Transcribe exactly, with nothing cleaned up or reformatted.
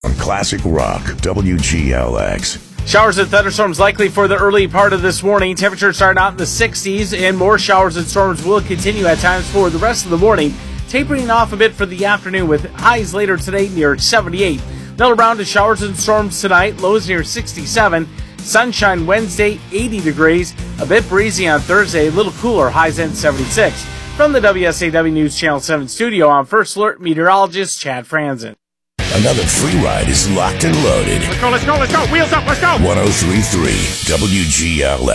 On Classic Rock, W G L X. Showers and thunderstorms likely for the early part of this morning. Temperatures starting out in the sixties, and more showers and storms will continue at times for the rest of the morning, tapering off a bit for the afternoon with highs later today near seventy-eight. Another round of showers and storms tonight, lows near sixty-seven. Sunshine Wednesday, eighty degrees. A bit breezy on Thursday, a little cooler, highs in seventy-six. From the W S A W News Channel seven studio, I'm First Alert meteorologist Chad Franzen. Another free ride is locked and loaded. Let's go, let's go, let's go. Wheels up, let's go. one oh three point three W G L X.